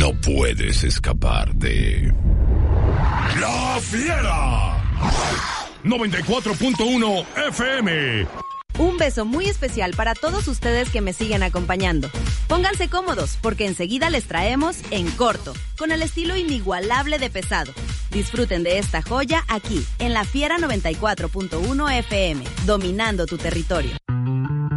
No puedes escapar de La Fiera 94.1 FM. Un beso muy especial para todos ustedes que me siguen acompañando. Pónganse cómodos porque enseguida les traemos En Corto, con el estilo inigualable de Pesado. Disfruten de esta joya aquí, en La Fiera 94.1 FM, dominando tu territorio.